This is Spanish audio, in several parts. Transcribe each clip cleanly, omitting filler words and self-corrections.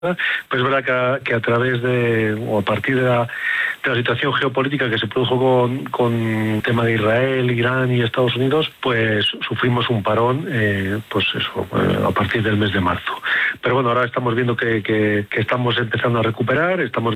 Pues es verdad que a través o a partir de la situación geopolítica que se produjo con el tema de Israel, Irán y Estados Unidos, pues sufrimos un parón, a partir del mes de marzo. Pero bueno, ahora estamos viendo que estamos empezando a recuperar,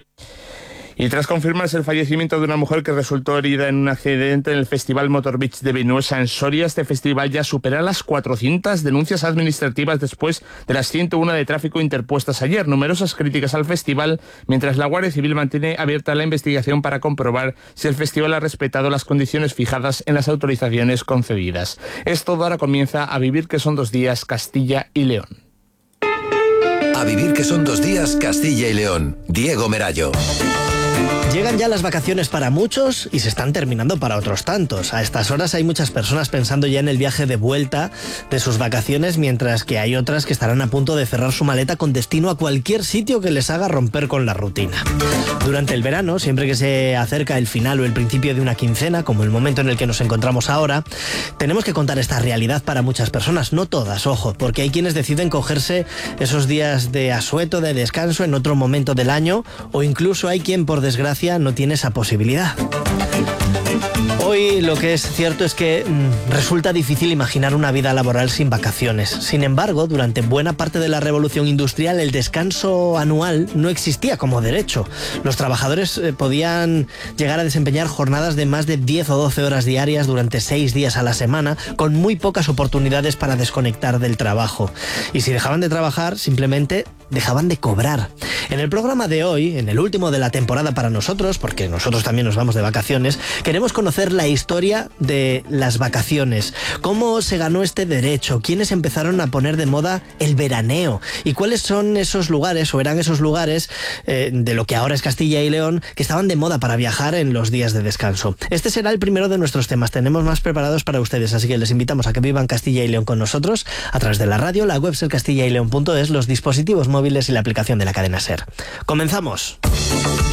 Y tras confirmarse el fallecimiento de una mujer que resultó herida en un accidente en el Festival Motor Beach de Vinuesa, en Soria, este festival ya supera las 400 denuncias administrativas después de las 101 de tráfico interpuestas ayer. Numerosas críticas al festival, mientras la Guardia Civil mantiene abierta la investigación para comprobar si el festival ha respetado las condiciones fijadas en las autorizaciones concedidas. Es todo, ahora comienza A Vivir que son 2 días, Castilla y León. A Vivir que son 2 días, Castilla y León. Diego Merallo. Llegan ya las vacaciones para muchos y se están terminando para otros tantos. A estas horas hay muchas personas pensando ya en el viaje de vuelta de sus vacaciones, mientras que hay otras que estarán a punto de cerrar su maleta con destino a cualquier sitio que les haga romper con la rutina. Durante el verano, siempre que se acerca el final o el principio de una quincena, como el momento en el que nos encontramos ahora, tenemos que contar esta realidad para muchas personas, no todas, ojo, porque hay quienes deciden cogerse esos días de asueto, de descanso en otro momento del año, o incluso hay quien, por desgracia, no tiene esa posibilidad. Hoy lo que es cierto es que resulta difícil imaginar una vida laboral sin vacaciones. Sin embargo, durante buena parte de la revolución industrial, el descanso anual no existía como derecho. Los trabajadores podían llegar a desempeñar jornadas de más de 10 o 12 horas diarias durante 6 días a la semana, con muy pocas oportunidades para desconectar del trabajo. Y si dejaban de trabajar, simplemente dejaban de cobrar. En el programa de hoy, en el último de la temporada para nosotros, porque nosotros también nos vamos de vacaciones, queremos conocer la historia de las vacaciones, cómo se ganó este derecho, quiénes empezaron a poner de moda el veraneo y cuáles son esos lugares, o eran esos lugares de lo que ahora es Castilla y León, que estaban de moda para viajar en los días de descanso. Este será el primero de nuestros temas, tenemos más preparados para ustedes, así que les invitamos a que vivan Castilla y León con nosotros a través de la radio, la web sercastillaileon.es, los dispositivos móviles y la aplicación de la cadena SER. ¡Comenzamos!